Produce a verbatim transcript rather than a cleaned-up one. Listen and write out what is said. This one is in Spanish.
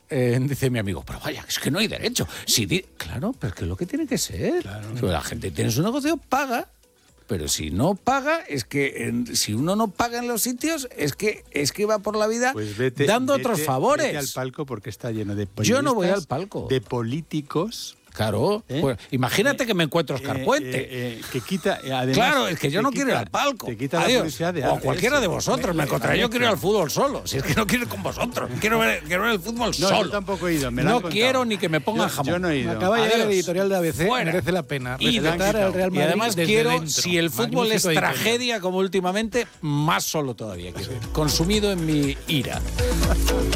eh, dice mi amigo, pero vaya, es que no hay derecho. Si di-". Claro, pero es que es lo que tiene que ser. Claro. Si la gente tiene su negocio, paga. Pero si no paga, es que en, si uno no paga en los sitios, es que es que va por la vida Pues vete, dando vete, otros favores. Vete al palco porque está lleno de periodistas, Yo no voy al palco. de políticos. Claro, ¿Eh? pues imagínate Eh, que me encuentro a Oscar eh, Puente. eh, eh, que quita, eh, además, Claro, es que yo te no quiero ir quita- al palco. Te quita la Adiós. curiosidad de O arte, cualquiera eso. de vosotros. Me encontraré. Yo quiero ir al fútbol solo. Si es que no quiero ir con vosotros. Quiero ver, quiero ver el fútbol No, solo. yo tampoco he ido. Me lo han No contado. quiero ni que me pongan Yo- jamón. Yo no he Me ido. acaba de llegar el Adiós. editorial de A B C, Fuera. merece la pena. Y Respetar de- al Real Y Madrid además desde quiero, dentro. si el fútbol es Magnífico editorial. tragedia como últimamente, más solo todavía quiero ir. Consumido en mi ira.